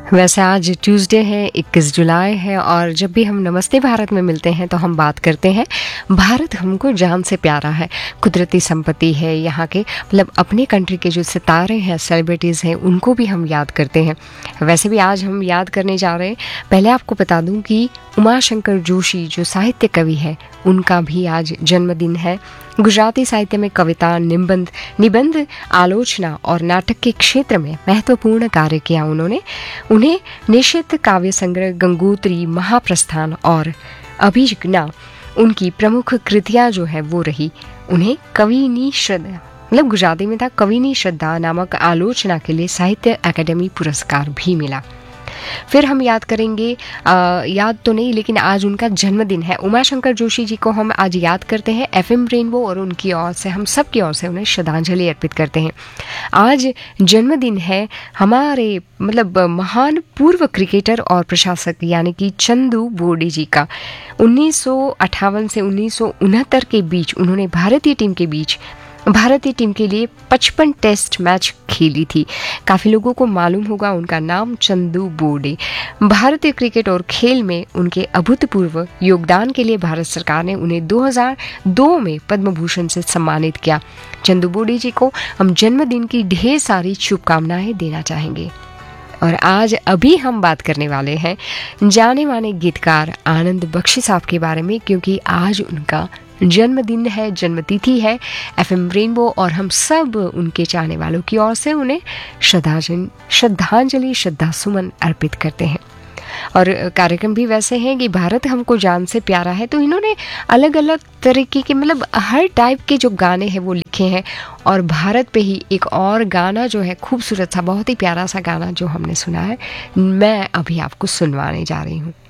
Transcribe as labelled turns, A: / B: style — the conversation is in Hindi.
A: वैसे आज ट्यूसडे है, 21 जुलाई है और जब भी हम नमस्ते भारत में मिलते हैं तो हम बात करते हैं भारत हमको जान से प्यारा है, कुदरती संपत्ति है, यहाँ के मतलब अपने कंट्री के जो सितारे हैं, सेलिब्रिटीज़ हैं, उनको भी हम याद करते हैं। वैसे भी आज हम याद करने जा रहे हैं। पहले आपको बता दूं कि उमाशंकर जोशी जो साहित्य कवि है, उनका भी आज जन्मदिन है। गुजराती साहित्य में कविता, निबंध, आलोचना और नाटक के क्षेत्र में महत्वपूर्ण कार्य किया उन्होंने। उन्हें निशित काव्य संग्रह, गंगोत्री, महाप्रस्थान और अभिज्ञा उनकी प्रमुख कृतियां जो है वो रही। उन्हें कविनी श्रद्धा, मतलब गुजराती में था कविनी श्रद्धा नामक आलोचना के लिए साहित्य अकादमी पुरस्कार भी मिला। फिर हम याद करेंगे, याद तो नहीं लेकिन आज उनका जन्मदिन है। उमाशंकर जोशी जी को हम आज याद करते हैं एफएम रेनबो और उनकी ओर से, हम सब की ओर से उन्हें श्रद्धांजलि अर्पित करते हैं। आज जन्मदिन है हमारे मतलब महान पूर्व क्रिकेटर और प्रशासक यानी कि चंदू बोर्डे जी का। 1958 से 1969 के बीच उन्होंने भारतीय टीम के लिए 55 टेस्ट मैच खेली थी। काफ़ी लोगों को मालूम होगा उनका नाम, चंदू बोर्डे। भारतीय क्रिकेट और खेल में उनके अभूतपूर्व योगदान के लिए भारत सरकार ने उन्हें 2002 में पद्म भूषण से सम्मानित किया। चंदू बोर्डे जी को हम जन्मदिन की ढेर सारी शुभकामनाएं देना चाहेंगे। और आज अभी हम बात करने वाले हैं जाने माने गीतकार आनंद बख्शी साहब के बारे में, क्योंकि आज उनका जन्मदिन है, जन्मतिथि है। एफएम रेनबो और हम सब उनके चाहने वालों की ओर से उन्हें श्रद्धांजलि, श्रद्धासुमन अर्पित करते हैं। और कार्यक्रम भी वैसे हैं कि भारत हमको जान से प्यारा है, तो इन्होंने अलग अलग तरीके के मतलब हर टाइप के जो गाने हैं वो लिखे हैं। और भारत पे ही एक और गाना जो है खूबसूरत सा, बहुत ही प्यारा सा गाना जो हमने सुना है, मैं अभी आपको सुनवाने जा रही हूँ।